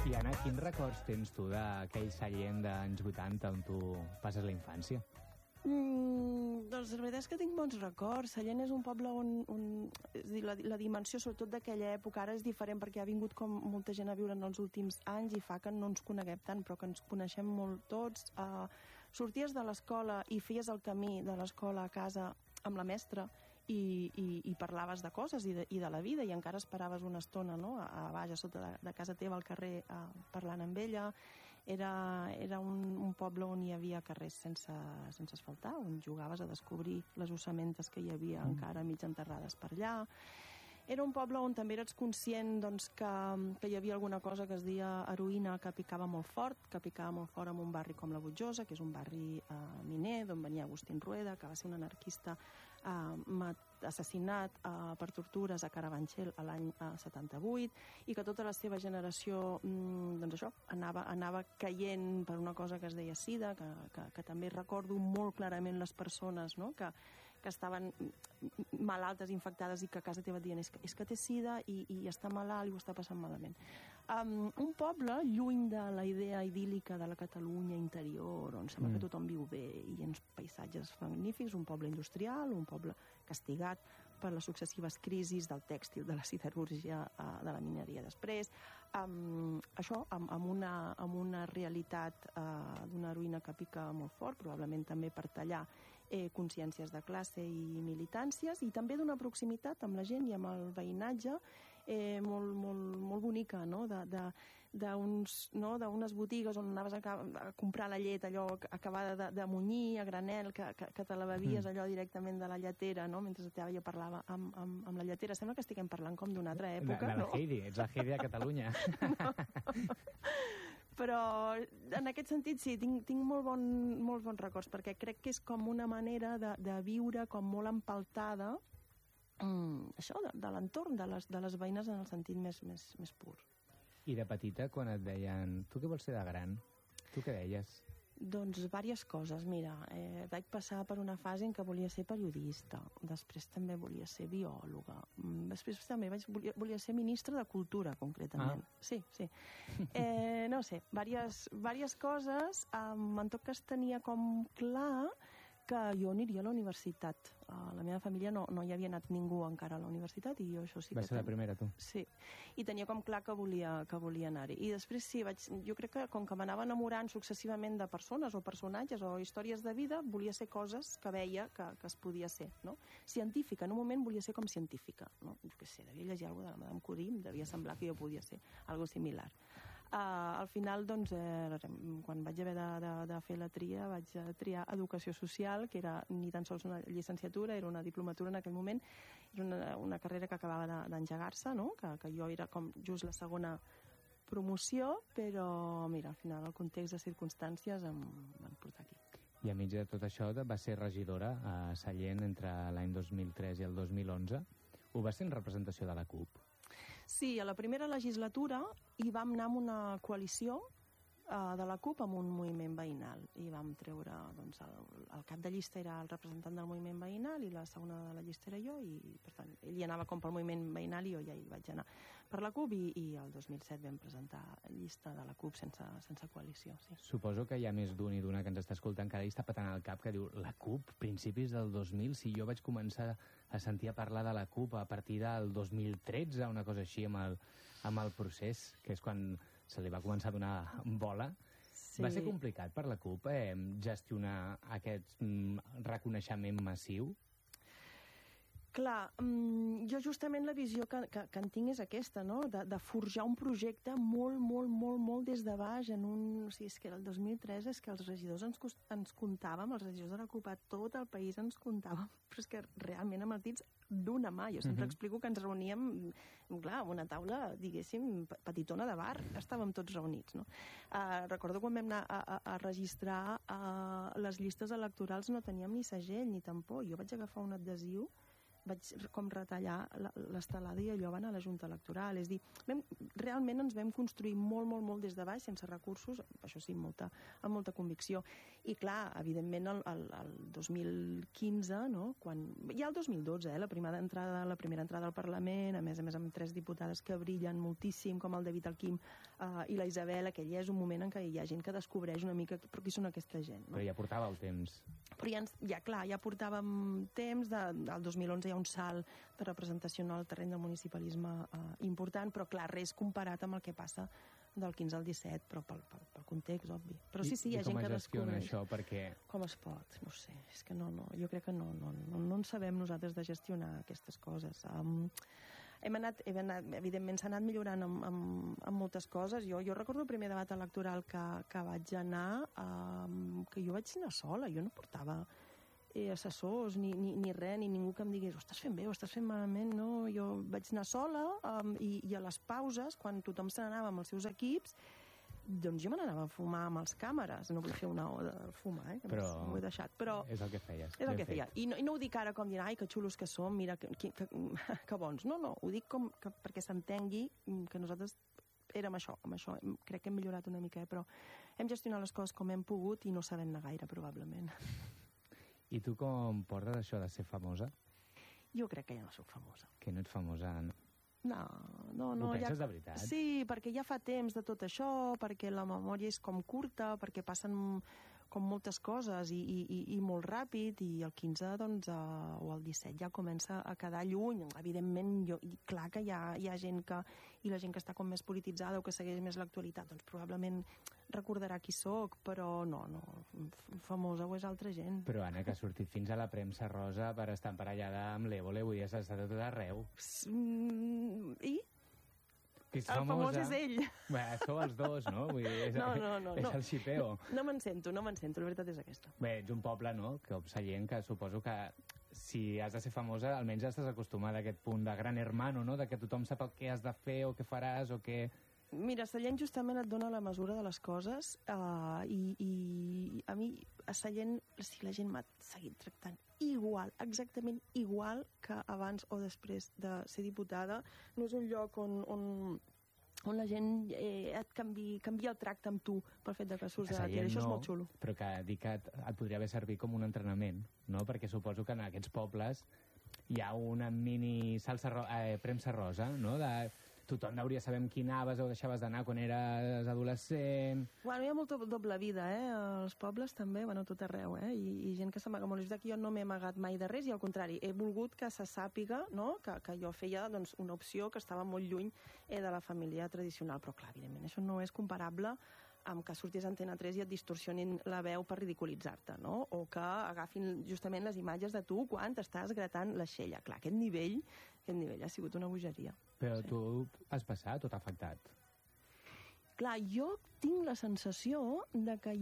I Anna, quins records tens tu d'aquell Sallent d'anys 80 on tu passes la infància? Doncs la veritat és que tinc bons records. Sallent és un poble on és dir, la dimensió, sobretot d'aquella època, ara és diferent perquè ha vingut com molta gent a viure en els últims anys i fa que no ens coneguem tant, però que ens coneixem molt tots. Sorties de l'escola i feies el camí de l'escola a casa amb la mestra i parlaves de coses i de la vida, i encara esperaves una estona, no? A baix, a sota de casa teva, al carrer, parlant amb ella. Era un poble on hi havia carrers sense asfaltar, on jugaves a descobrir les ossamentes que hi havia encara mig enterrades per allà. Era un poble on també eres conscient doncs, que hi havia alguna cosa que es deia heroïna, que picava molt fort en un barri com la Butjosa, que és un barri miner, d'on venia Agustín Rueda, que va ser un anarquista assassinat per tortures a Carabanchel l'any 78, i que tota la seva generació doncs això, anava caient per una cosa que es deia sida, que també recordo molt clarament les persones, no? que estaven malaltes, infectades, i que a casa teva et diuen és que té sida i està malalt i ho està passant malament. Un poble lluny de la idea idíl·lica de la Catalunya interior, on sembla que tothom viu bé i uns paisatges magnífics, un poble industrial, un poble castigat per les successives crisis del tèxtil, de la siderúrgia, de la mineria després. Això, amb una realitat d'una heroïna que pica molt fort, probablement també per tallar consciències de classe i militàncies, i també d'una proximitat amb la gent i amb el veïnatge molt bonica, no? D'unes botigues on anaves a comprar la llet allò acabada de munyir a granel, que te la bevies allò directament de la lletera, no? Mentre jo parlava amb la lletera. Sembla que estiguem parlant com d'una altra època, no? De la Heidi, ets la Heidi de Catalunya. No. Però en aquest sentit sí, tinc molts bons records, perquè crec que és com una manera de viure com molt empaltada això, de l'entorn, de les veïnes en el sentit més pur. I de petita, quan et deien tu què vols ser de gran? Tu què deies? Doncs diverses coses. Mira, vaig passar per una fase en què volia ser periodista, després també volia ser biòloga, després també volia ser ministra de Cultura, concretament. Sí. No sé, diverses coses. En tot cas tenia com clar que jo aniria a la universitat. A la meva família no hi havia anat ningú encara a la universitat, i jo això sí que... Va ser la primera, tu? Sí, i tenia com clar que volia anar-hi. I després sí, jo crec que com que m'anava enamorant successivament de persones o personatges o històries de vida, volia ser coses que veia que es podia ser, no? Científica, en un moment volia ser com científica, no? Jo què sé, devia llegir alguna cosa de la Madame Curie, em devia semblar que jo podia ser algo similar. Al final, doncs, quan vaig haver de fer la tria, vaig triar Educació Social, que era ni tan sols una llicenciatura, era una diplomatura en aquell moment, era una carrera que acabava d'engegar-se, no? Que jo era com just la segona promoció, però mira, al final el context de circumstàncies em van portar aquí. I a mig de tot això vas ser regidora a Sallent entre l'any 2003 i el 2011. Ho va ser en representació de la CUP? Sí, a la primera legislatura hi vam anar amb una coalició de la CUP amb un moviment veïnal, i vam treure, doncs, el cap de llista era el representant del moviment veïnal i la segona de la llista era jo, i per tant ell hi anava com pel moviment veïnal i jo ja hi vaig anar per la CUP, i el 2007 vam presentar llista de la CUP sense coalició, sí. Suposo que hi ha més d'un i d'una que ens està escoltant que ara hi està patant al cap, que diu la CUP, principis del 2000, si jo vaig començar a sentir a parlar de la CUP a partir del 2013, una cosa així, amb el procés, que és quan se li va començar a donar bola. Sí. Va ser complicat per la CUP gestionar aquest reconeixement massiu? Clar, jo justament la visió que en tinc és aquesta, no? De forjar un projecte molt des de baix en un... O sigui, és que el 2003 és que els regidors ens comptàvem, els regidors de la CUP a tot el país ens comptàvem, però és que realment amb els dits d'una mà. Jo sempre explico que ens reuníem, clar, amb una taula, diguéssim, petitona de bar, estàvem tots reunits, no? Recordo quan vam anar a registrar les llistes electorals no teníem ni segell ni tampó. Jo vaig agafar un adhesiu vaig com retallar l'estelada i allò va anar a la Junta Electoral. És a dir, realment ens vam construir molt des de baix, sense recursos, això sí, amb molta convicció. I clar, evidentment, el 2015, no? Ja el 2012, la primera entrada al Parlament, a més amb 3 diputades que brillen moltíssim, com el David Alquim i la Isabel, aquell ja és un moment en què hi ha gent que descobreix una mica però qui són aquesta gent. No? Però ja portava el temps. Però ja portàvem temps, del 2011 hi ha un salt de representació en el terreny del municipalisme important, però clar, res comparat amb el que passa del 15 al 17, però pel context, obvi. Però sí, hi ha gent que descobreix. I com es gestiona això? Perquè... Com es pot? No sé, és que no, jo crec que no en sabem nosaltres de gestionar aquestes coses. Evidentment s'ha anat millorant amb moltes coses. Jo recordo el primer debat electoral que vaig anar, que jo vaig anar sola, jo no portava assessors ni res, ni ningú que em digués ho estàs fent bé, ho estàs fent malament, no? Jo vaig anar sola i a les pauses, quan tothom se n'anava amb els seus equips, doncs jo me n'anava a fumar amb els càmeres. No vull fer una oda de fumar, que m'ho he deixat. Però és el que feies. És el que feia. I no ho dic ara com dir, ai, que xulos que som, mira, que bons. No, ho dic perquè s'entengui que nosaltres érem això, amb això. Crec que hem millorat una mica, però hem gestionat les coses com hem pogut i no sabem-ne gaire, probablement. I tu com portes això de ser famosa? Jo crec que ja no soc famosa. Que no ets famosa, no? No. Ho penses de veritat? Sí, perquè ja fa temps de tot això, perquè la memòria és com curta, perquè passen com moltes coses i molt ràpid, i el 15 doncs, o el 17 ja comença a quedar lluny. Evidentment, clar que hi ha gent i la gent que està com més polititzada o que segueix més l'actualitat, doncs probablement recordarà qui sóc, però no, famosa ho és altra gent. Però, Anna, que ha sortit fins a la premsa rosa per estar emparellada amb l'Évole, vull dir, has estat a tot arreu. I? El famós és ell. Bé, sou els dos, no? Vull dir, és el xipeo. No me'n sento, la veritat és aquesta. Bé, ets un poble, no?, que Sallent, que suposo que si has de ser famosa, almenys ja estàs acostumada a aquest punt de gran hermano, no?, de que tothom sap el que has de fer o què faràs o què... Mira, Sallent justament et dona la mesura de les coses i a mi a Sallent la gent m'ha seguit tractant igual, exactament igual que abans o després de ser diputada. No és un lloc on la gent et canvia el tracte amb tu pel fet que surts de la tele. Això és molt xulo. Però que dic que et podria haver servit com un entrenament, no? Perquè suposo que en aquests pobles hi ha una mini premsa rosa, no?, tothom hauria de saber amb qui anaves o deixaves d'anar quan eres adolescent... Bueno, hi ha molta doble vida, als pobles també, tot arreu, i gent que s'amaga molt. És que jo no m'he amagat mai de res, i al contrari, he volgut que se sàpiga, no?, que jo feia una opció que estava molt lluny de la família tradicional. Però clar, evidentment, això no és comparable amb que surtis a Antena 3 i et distorsionin la veu per ridiculitzar-te, no?, o que agafin justament les imatges de tu quan t'estàs gratant l'aixella. Clar, aquest nivell ha sigut una bogeria. Però tu has passat o t'ha afectat? Clar, jo tinc la sensació de que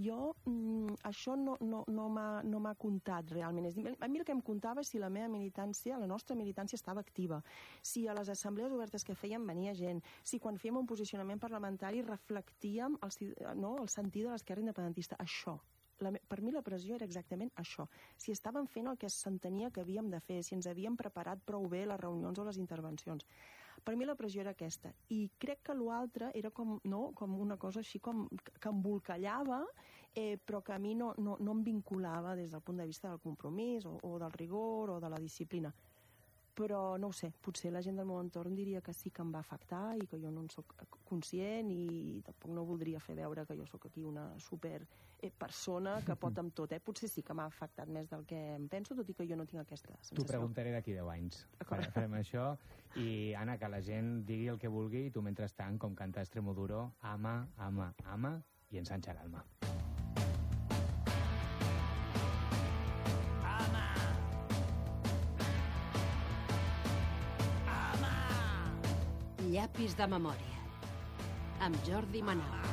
això no m'ha comptat realment. A mi el que em comptava és si la meva militància, la nostra militància, estava activa, si a les assemblees obertes que fèiem venia gent, si quan fèiem un posicionament parlamentari reflectíem el sentit de l'esquerra independentista. Això. Per mi la pressió era exactament això. Si estàvem fent el que s'entenia que havíem de fer, si ens havíem preparat prou bé les reunions o les intervencions. Per mi la pressió era aquesta. I crec que l'altre era com una cosa així com que embolcallava, però que a mi no em vinculava des del punt de vista del compromís o del rigor o de la disciplina. Però no ho sé, potser la gent del meu entorn diria que sí que em va afectar i que jo no en soc conscient, i tampoc no voldria fer veure que jo sóc aquí una super persona que pot amb tot. Potser sí que m'ha afectat més del que em penso, tot i que jo no tinc aquesta sensació. T'ho preguntaré d'aquí 10 anys. Farem això. I, Anna, que la gent digui el que vulgui, i tu, mentrestant, com canta Extremoduro, ama, ama, ama i ensanxa l'alma. Llapis de memòria, amb Jordi Manal.